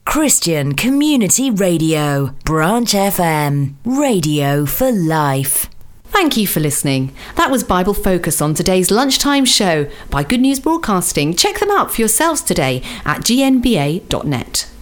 Christian Community Radio, Branch FM, radio for life. Thank you for listening. That was Bible Focus on today's lunchtime show by Good News Broadcasting. Check them out for yourselves today at gnba.net.